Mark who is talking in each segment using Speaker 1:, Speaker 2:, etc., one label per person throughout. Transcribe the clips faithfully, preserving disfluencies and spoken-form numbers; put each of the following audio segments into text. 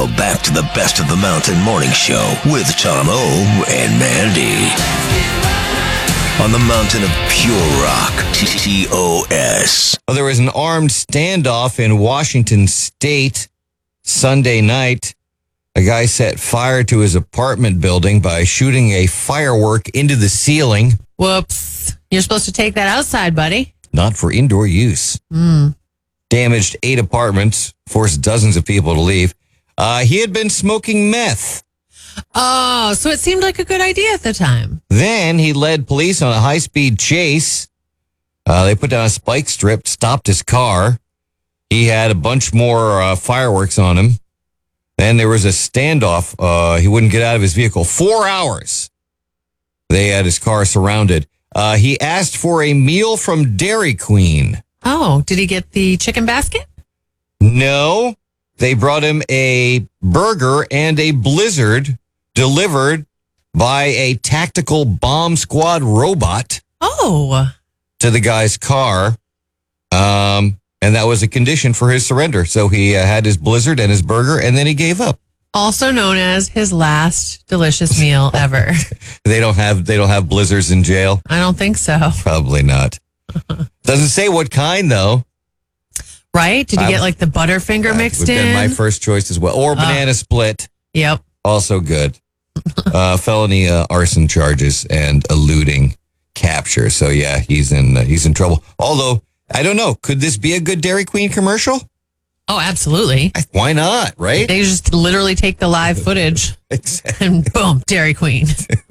Speaker 1: Now back to the Best of the Mountain Morning Show with Tom O and Mandy. On the mountain of pure rock, T O S.
Speaker 2: Well, there was an armed standoff in Washington State Sunday night. A guy set fire to his apartment building by shooting a firework into the ceiling.
Speaker 3: Whoops. You're supposed to take that outside, buddy.
Speaker 2: Not for indoor use.
Speaker 3: Mm.
Speaker 2: Damaged eight apartments, forced dozens of people to leave. Uh, he had been smoking meth.
Speaker 3: Oh, so it seemed like a good idea at the time.
Speaker 2: Then he led police on a high-speed chase. Uh, they put down a spike strip, stopped his car. He had a bunch more uh, fireworks on him. Then there was a standoff. Uh, he wouldn't get out of his vehicle. Four hours. They had his car surrounded. Uh, he asked for a meal from Dairy Queen.
Speaker 3: Oh, did he get the chicken basket?
Speaker 2: No. They brought him a burger and a Blizzard delivered by a tactical bomb squad robot.
Speaker 3: Oh.
Speaker 2: To the guy's car. Um, and that was a condition for his surrender. So he uh, had his Blizzard and his burger, and then he gave up.
Speaker 3: Also known as his last delicious meal ever.
Speaker 2: They don't have they don't have Blizzards in jail?
Speaker 3: I don't think so.
Speaker 2: Probably not. Doesn't say what kind, though.
Speaker 3: Right? Did you
Speaker 2: I
Speaker 3: get
Speaker 2: was-
Speaker 3: like the Butterfinger
Speaker 2: That
Speaker 3: mixed
Speaker 2: would have
Speaker 3: in?
Speaker 2: been my first choice as well. Or banana split.
Speaker 3: Yep.
Speaker 2: Also good. uh, felony uh, arson charges and eluding capture. So yeah, he's in uh, he's in trouble. Although I don't know, could this be a good Dairy Queen commercial?
Speaker 3: Oh, absolutely.
Speaker 2: I- Why not? Right?
Speaker 3: They just literally take the live footage
Speaker 2: Exactly.
Speaker 3: and boom, Dairy Queen.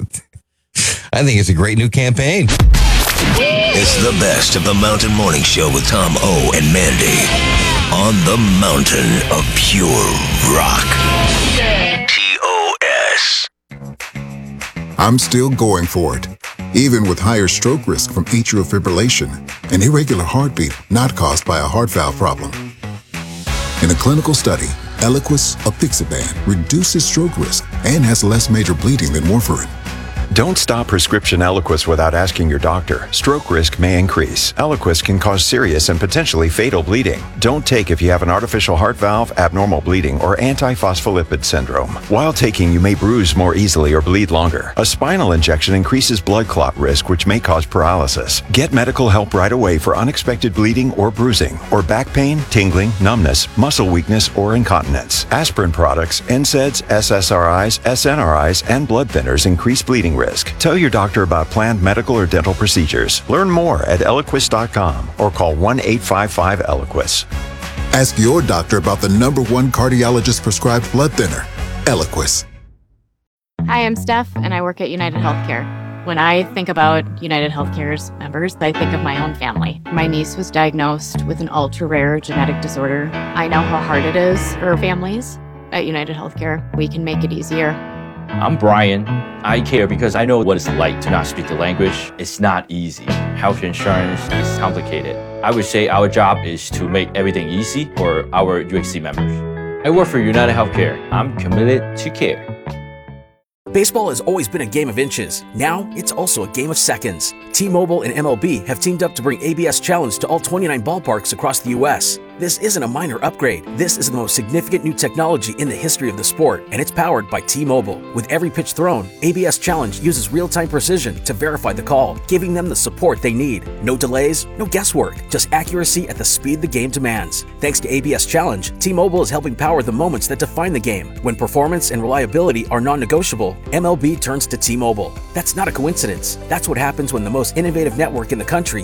Speaker 2: I think it's a great new campaign.
Speaker 1: It's the Best of the Mountain Morning Show with Tom O and Mandy. On the mountain of pure rock. T O S.
Speaker 4: I'm still going for it, even with higher stroke risk from atrial fibrillation, an irregular heartbeat not caused by a heart valve problem. In a clinical study, Eliquis apixaban reduces stroke risk and has less major bleeding than warfarin.
Speaker 5: Don't stop prescription Eliquis without asking your doctor. Stroke risk may increase. Eliquis can cause serious and potentially fatal bleeding. Don't take if you have an artificial heart valve, abnormal bleeding, or antiphospholipid syndrome. While taking, you may bruise more easily or bleed longer. A spinal injection increases blood clot risk, which may cause paralysis. Get medical help right away for unexpected bleeding or bruising, or back pain, tingling, numbness, muscle weakness, or incontinence. Aspirin products, N SAIDs, S S R Is, S N R Is, and blood thinners increase bleeding risk. Tell your doctor about planned medical or dental procedures. Learn more at Eliquis dot com or call one eight five five Eliquis.
Speaker 4: Ask your doctor about the number one cardiologist prescribed blood thinner, Eliquis.
Speaker 6: Hi, I'm Steph, and I work at United Healthcare. When I think about United Healthcare's members, I think of my own family. My niece was diagnosed with an ultra-rare genetic disorder. I know how hard it is for families. At United Healthcare, we can make it easier.
Speaker 7: I'm Brian. I care because I know what it's like to not speak the language. It's not easy. Health insurance is complicated. I would say our job is to make everything easy for our U H C members. I work for United Healthcare. I'm committed to care.
Speaker 8: Baseball has always been a game of inches. Now, it's also a game of seconds. T-Mobile and M L B have teamed up to bring A B S Challenge to all twenty-nine ballparks across the U S This isn't a minor upgrade. This is the most significant new technology in the history of the sport, and it's powered by T-Mobile. With every pitch thrown, A B S Challenge uses real-time precision to verify the call, giving them the support they need. No delays, no guesswork, just accuracy at the speed the game demands. Thanks to A B S Challenge, T-Mobile is helping power the moments that define the game. When performance and reliability are non-negotiable, M L B turns to T-Mobile. That's not a coincidence. That's what happens when the most innovative network in the country